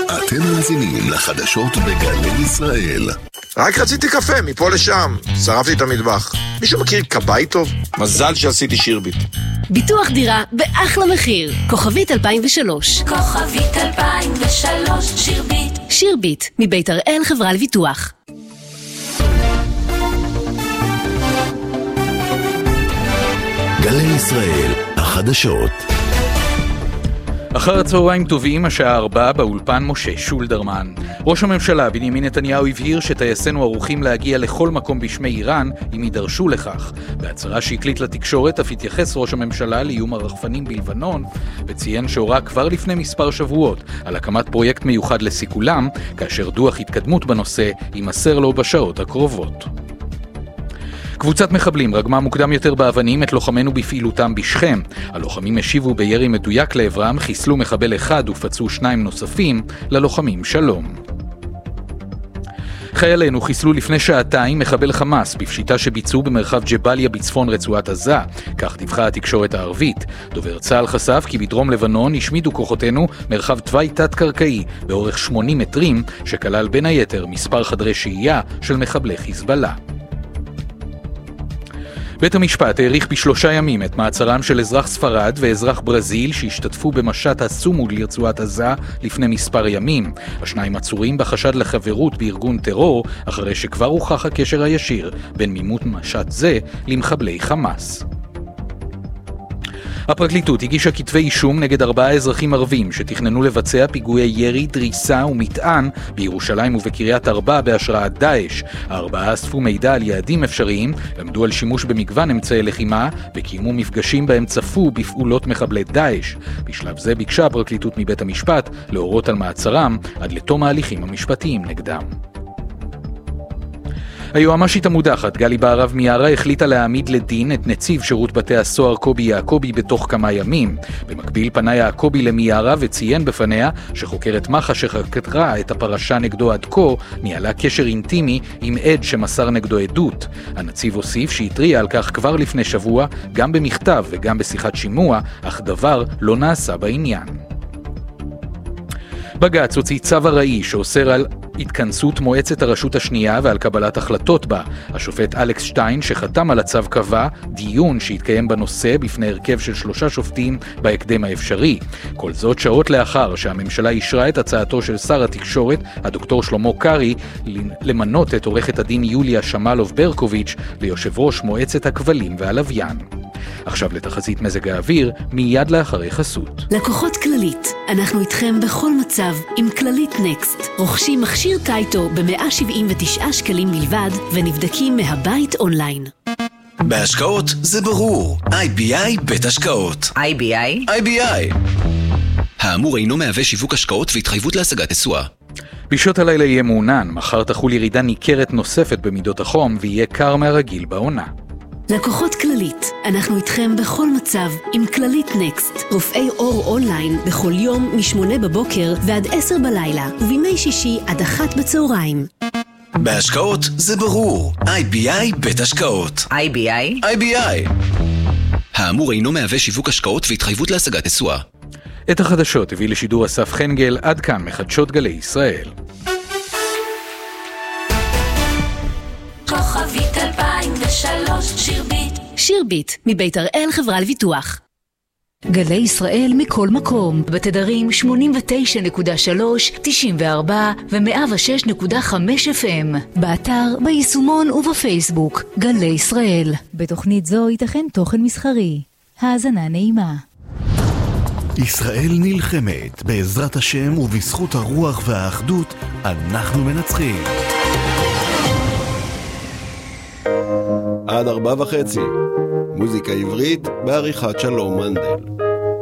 אתם מאזינים לחדשות בגלי ישראל. רק רציתי קפה מפה לשם, שרפתי את המטבח. מישהו מכיר קבאי טוב? מזל שעשיתי שירביט. ביטוח דירה באחלה מחיר. כוכבית 2003. כוכבית 2003 שירביט. שירביט מבית הראל חברה לביטוח. גלי ישראל, החדשות. אחר הצהריים טובים, השעה 4 באולפן משה שולדרמן. ראש הממשלה בנימין נתניהו הבהיר שטייסינו ערוכים להגיע לכל מקום בשמי איראן אם יידרשו לכך. בהצהרה שהקליט לתקשורת אף התייחס ראש הממשלה לאיום הרחפנים בלבנון, וציין שהורה כבר לפני מספר שבועות על הקמת פרויקט מיוחד לסיכולם, כאשר דוח התקדמות בנושא יימסר לו בשעות הקרובות. קבוצת מחבלים רגמה מוקדם יותר באבנים את לוחמינו בפעילותם בשכם. הלוחמים השיבו בירי מדויק לעברם, חיסלו מחבל אחד ופצעו 2 נוספים, ללוחמים שלום. חיילינו חיסלו לפני שעתיים מחבל חמאס בפשיטה שביצעו במרחב ג'באליה בצפון רצועת עזה, כך דיווחה התקשורת הערבית. דובר צה"ל חשף כי בדרום לבנון השמידו כוחותינו מרחב תוואי תת-קרקעי באורך 80 מטרים, שכלל בין היתר מספר חדרי שהייה של מחבלי חיזבאללה. בית המשפט העריך ב3 ימים את מעצרם של אזרח ספרד ואזרח ברזיל שהשתתפו במשט הסומוד לרצועת עזה לפני מספר ימים. השניים עצורים בחשד לחברות בארגון טרור, אחרי שכבר הוכח הקשר הישיר בין מימון משט זה למחבלי חמאס. הפרקליטות הגישה כתבי אישום נגד 4 אזרחים ערבים שתכננו לבצע פיגועי ירי, דריסה ומטען בירושלים ובקריית ארבע בהשראת דאעש. 4 אספו מידע על יעדים אפשריים, למדו על שימוש במגוון אמצעי לחימה וקיימו מפגשים בהם צפו בפעולות מחבלי דאעש. בשלב זה ביקשה הפרקליטות מבית המשפט להורות על מעצרם עד לתום ההליכים המשפטיים נגדם. היועמ"שית המודחת גלי בהרב מיארה החליטה להעמיד לדין את נציב שירות בתי הסוהר קובי יעקובי בתוך כמה ימים. במקביל פנה יעקובי למיארה וציין בפניה שחוקרת מח"ש שחקרה את הפרשה נגדו עד כה ניהלה קשר אינטימי עם עד שמסר נגדו עדות. הנציב הוסיף שהתריע על כך כבר לפני שבוע, גם במכתב וגם בשיחת שימוע, אך דבר לא נעשה בעניין. בג"ץ הוציא צו ארעי שאוסר על התכנסות מועצת הרשות השנייה ועל קבלת החלטות בה. השופט אלכס שטיין שחתם על הצו קבע דיון שהתקיים בנושא בפני הרכב של 3 שופטים בהקדם האפשרי. כל זאת שעות לאחר שהממשלה אישרה את הצעתו של שר התקשורת, הדוקטור שלמה קרי, למנות את עורכת הדין יוליה שמלוב ברקוביץ' ליושב ראש מועצת הכבלים והלוויין. עכשיו לתחזית מזג האוויר, מיד לאחרי חסות. לקוחות כללית, אנחנו איתכם בכל מצב עם כללית נקסט. רוכשים מכשיר טייטו ב179 שקלים בלבד ונבדקים מהבית אונליין. בהשקעות זה ברור. IBI בית השקעות. IBI. האמור אינו מהווה שיווק השקעות והתחייבות להשגת תשואה. בשעות הלילה יהיה מעונן, מחר תחול ירידה ניכרת נוספת במידות החום ויהיה קר מהרגיל בעונה. לקוחות כללית, אנחנו איתכם בכל מצב עם כללית נקסט. רופאי אור אונליין בכל יום מ8 בבוקר ועד 10 בלילה ובימי שישי עד 1 בצהריים. בהשקעות זה ברור. IBI בית השקעות. IBI. האמור אינו מהווה שיווק השקעות והתחייבות להשגת תשואה. את החדשות הביא לשידור אסף חנגל, עד כאן מחדשות גלי ישראל. כוכבית 2003 שירביט. שירביט מבית הראל חברה לביטוח. גלי ישראל מכל מקום, בתדרים 89.3, 94 ו-106.5 FM, באתר, ביישומון ובפייסבוק, גלי ישראל. בתוכנית זו ייתכן תוכן מסחרי. האזנה נעימה. ישראל נלחמת, בעזרת השם ובזכות הרוח והאחדות, אנחנו מנצחים. עד 4:30. מוזיקה עברית בעריכת שלום מנדל.